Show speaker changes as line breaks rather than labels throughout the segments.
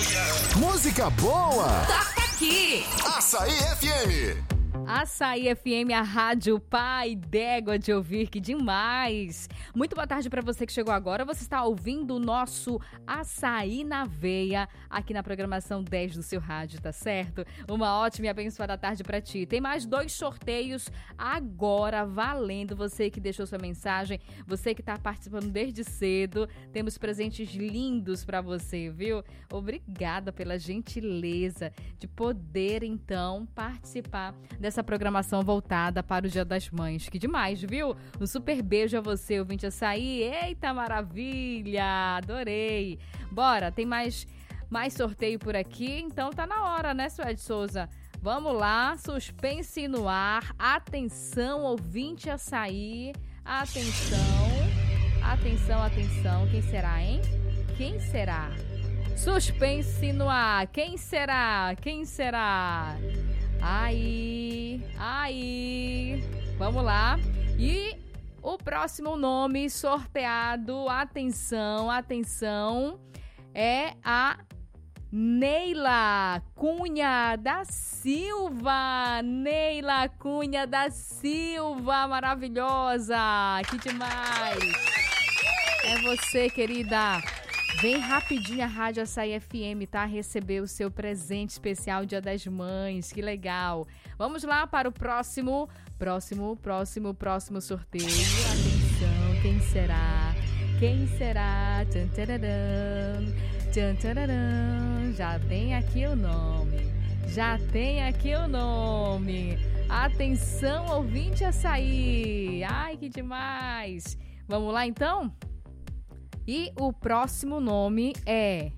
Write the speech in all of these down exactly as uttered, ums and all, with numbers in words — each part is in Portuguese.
Música boa!
Toca aqui!
Açaí F M!
Açaí F M, a rádio pai d'égua de ouvir, que demais! Muito boa tarde para você que chegou agora. Você está ouvindo o nosso Açaí na Veia, aqui na programação dez do seu rádio, tá certo? Uma ótima e abençoada tarde para ti. Tem mais dois sorteios agora valendo. Você que deixou sua mensagem, você que está participando desde cedo, temos presentes lindos para você, viu? Obrigada pela gentileza de poder, então, participar dessa programação voltada para o Dia das Mães. Que demais, viu? Um super beijo a você, ouvinte Açaí. Eita, maravilha! Adorei! Bora, tem mais, mais sorteio por aqui, então tá na hora, né, Suede Souza? Vamos lá, suspense no ar. Atenção, ouvinte Açaí. Atenção, atenção, atenção. Quem será, hein? Quem será? Suspense no ar. Quem será? Quem será? Aí, aí, vamos lá. E o próximo nome sorteado, atenção, atenção, é a Neila Cunha da Silva. Neila Cunha da Silva, maravilhosa, que demais. É você, querida. Vem rapidinho a Rádio Açaí F M, tá? Receber o seu presente especial Dia das Mães. Que legal. Vamos lá para o próximo, próximo, próximo, próximo sorteio. Atenção, quem será? Quem será? Tchan, tcharam, tchan, tcharam. Já tem aqui o nome. Já tem aqui o nome. Atenção, ouvinte Açaí. Ai, que demais. Vamos lá, então? E o próximo nome é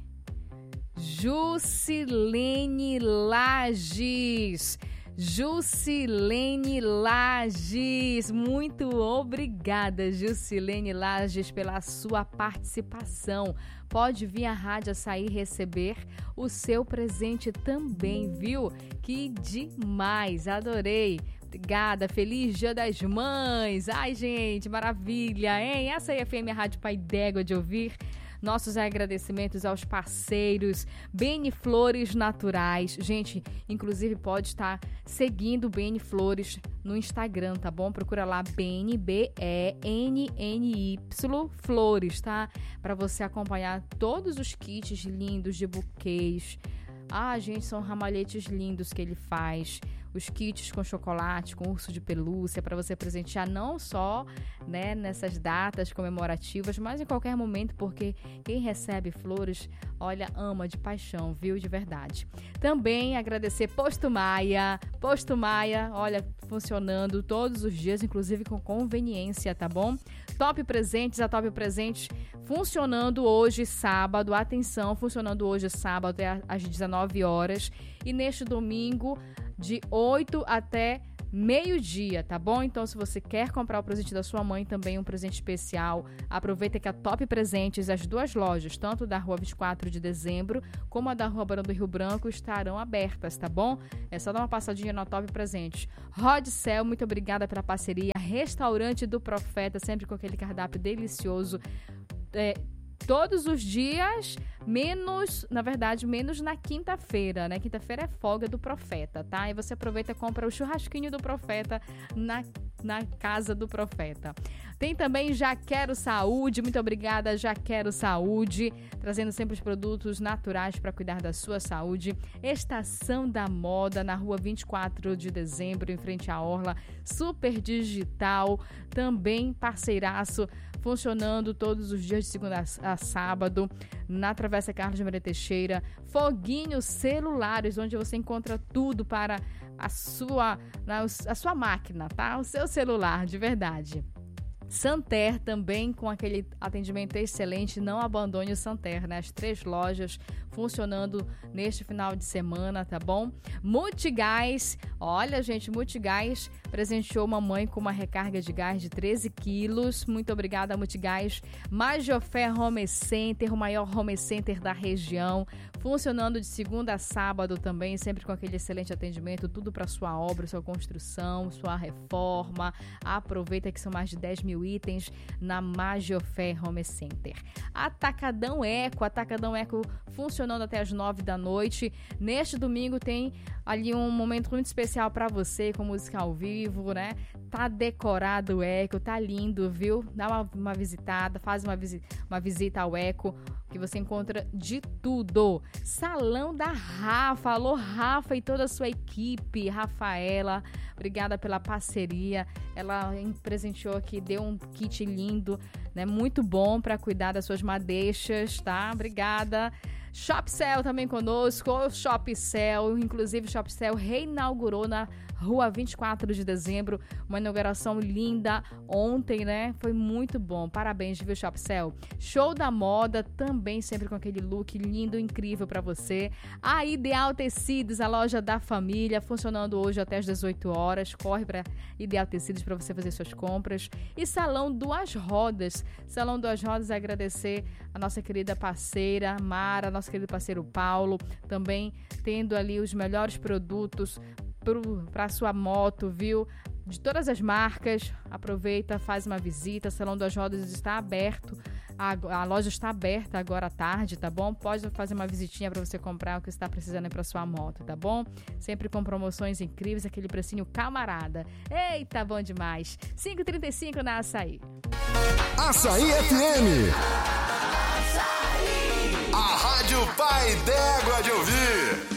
Jusilene Lages. Jusilene Lages. Muito obrigada, Jusilene Lages, pela sua participação. Pode vir a Rádio Açaí receber o seu presente também, viu? Que demais, adorei. Obrigada, feliz Dia das Mães. Ai, gente, maravilha, hein? Essa aí é a F M, a Rádio Pai d'Égua de ouvir. Nossos agradecimentos aos parceiros Bene Flores Naturais. Gente, inclusive pode estar seguindo o Bene Flores no Instagram, tá bom? Procura lá Bene, B E N N Y Flores, tá? Para você acompanhar todos os kits lindos de buquês. Ah, gente, são ramalhetes lindos que ele faz. Os kits com chocolate, com urso de pelúcia, para você presentear não só, né, nessas datas comemorativas, mas em qualquer momento, porque quem recebe flores, olha, ama de paixão, viu? De verdade. Também agradecer Posto Maia. Posto Maia, olha, funcionando todos os dias, inclusive com conveniência, tá bom? Top Presentes, a Top Presentes funcionando hoje, sábado. Atenção, funcionando hoje, sábado, às dezenove horas. E neste domingo, de oito até meio-dia, tá bom? Então, se você quer comprar o presente da sua mãe, também um presente especial, aproveita que a Top Presentes, as duas lojas, tanto da Rua vinte e quatro de dezembro, como a da Rua Barão do Rio Branco, estarão abertas, tá bom? É só dar uma passadinha na Top Presentes. Rodcel, muito obrigada pela parceria. Restaurante do Profeta, sempre com aquele cardápio delicioso. É, todos os dias, menos, na verdade, menos na quinta-feira, né? Quinta-feira é folga do Profeta, tá? E você aproveita e compra o churrasquinho do Profeta na, na casa do Profeta. Tem também Já Quero Saúde, muito obrigada, Já Quero Saúde, trazendo sempre os produtos naturais para cuidar da sua saúde. Estação da Moda, na Rua vinte e quatro de dezembro, em frente à Orla, super digital, também parceiraço, funcionando todos os dias de segunda a sábado, na Travessa Carlos de Maria Teixeira. Foguinhos celulares, onde você encontra tudo para a sua, a sua máquina, tá? O seu celular, de verdade. Santer também com aquele atendimento excelente, não abandone o Santer, né? As três lojas funcionando neste final de semana, tá bom? Multigás, olha gente, Multigás presenteou mamãe com uma recarga de gás de treze quilos, muito obrigada Multigás. Majofé Home Center, o maior home center da região, funcionando de segunda a sábado também, sempre com aquele excelente atendimento, tudo para sua obra, sua construção, sua reforma. Aproveita que são mais de dez mil mil itens na Magiofé Home Center. Atacadão Eco, Atacadão Eco funcionando até as nove da noite. Neste domingo tem ali um momento muito especial para você, com música ao vivo, né? Tá decorado o Eco, tá lindo, viu? Dá uma, uma visitada, faz uma, visi- uma visita ao Eco, que você encontra de tudo. Salão da Rafa, alô Rafa e toda a sua equipe. Rafaela, obrigada pela parceria. Ela presenteou aqui, deu um kit lindo, né? Muito bom para cuidar das suas madeixas, tá? Obrigada. Shopcell também conosco, o Shopcell, inclusive o Shopcell reinaugurou na Rua vinte e quatro de dezembro, uma inauguração linda ontem, né? Foi muito bom, parabéns, viu, Shopcell? Show da moda, também sempre com aquele look lindo, incrível para você. A Ideal Tecidos, a loja da família, funcionando hoje até as dezoito horas, corre para Ideal Tecidos para você fazer suas compras. E Salão Duas Rodas, Salão Duas Rodas, agradecer a nossa querida parceira Mara, nosso querido parceiro Paulo, também tendo ali os melhores produtos para a sua moto, viu? De todas as marcas, aproveita, faz uma visita. Salão das Rodas está aberto, a, a loja está aberta agora à tarde, tá bom? Pode fazer uma visitinha para você comprar o que você está precisando para sua moto, tá bom? Sempre com promoções incríveis, aquele precinho camarada. Eita, bom demais! cinco e trinta e cinco na Açaí.
Açaí F M. A Rádio Pai d'Égua de Ouvir.